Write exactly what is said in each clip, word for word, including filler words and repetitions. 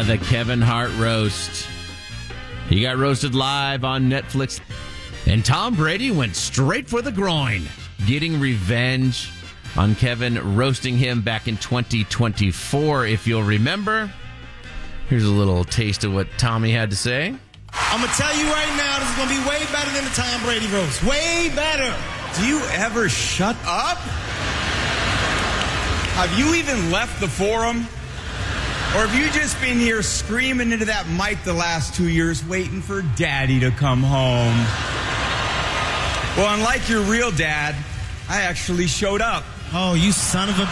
Ah, the Kevin Hart roast. He got roasted live on Netflix. And Tom Brady went straight for the groin, getting revenge on Kevin roasting him back in twenty twenty-four, if you'll remember. Here's a little taste of what Tommy had to say. I'm going to tell you right now, this is going to be way better than the Tom Brady roast. Way better. Do you ever shut up? Have you even left the forum? Or have you just been here screaming into that mic the last two years waiting for Daddy to come home? Well, unlike your real dad, I actually showed up. Oh, you son of a...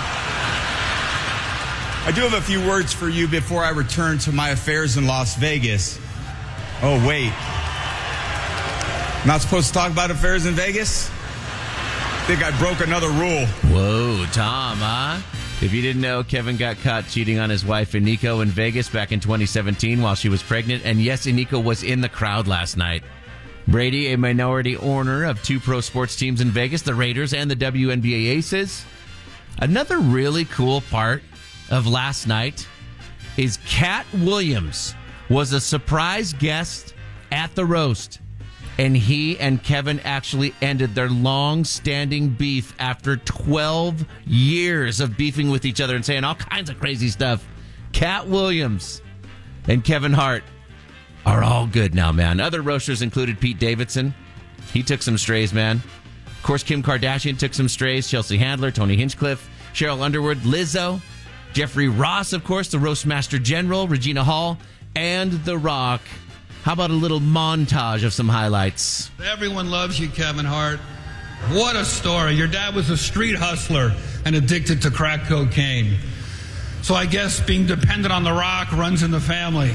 I do have a few words for you before I return to my affairs in Las Vegas. Oh, wait. I'm not supposed to talk about affairs in Vegas? I think I broke another rule. Whoa, Tom, huh? If you didn't know, Kevin got caught cheating on his wife, Iniko, in Vegas back in twenty seventeen while she was pregnant. And yes, Iniko was in the crowd last night. Brady, a minority owner of two pro sports teams in Vegas, the Raiders and the W N B A Aces. Another really cool part of last night is Cat Williams was a surprise guest at the roast. And he and Kevin actually ended their long-standing beef after twelve years of beefing with each other and saying all kinds of crazy stuff. Cat Williams and Kevin Hart are all good now, man. Other roasters included Pete Davidson. He took some strays, man. Of course, Kim Kardashian took some strays. Chelsea Handler, Tony Hinchcliffe, Cheryl Underwood, Lizzo, Jeffrey Ross, of course, the Roastmaster General, Regina Hall, and The Rock. How about a little montage of some highlights? Everyone loves you, Kevin Hart. What a story. Your dad was a street hustler and addicted to crack cocaine. So I guess being dependent on The Rock runs in the family.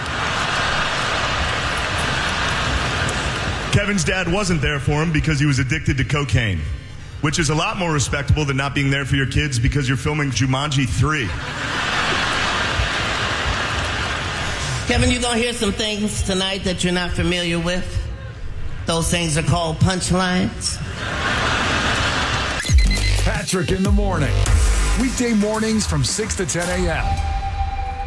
Kevin's dad wasn't there for him because he was addicted to cocaine, which is a lot more respectable than not being there for your kids because you're filming Jumanji three. Kevin, you're going to hear some things tonight that you're not familiar with. Those things are called punchlines. Patrick in the morning. Weekday mornings from six to ten a.m.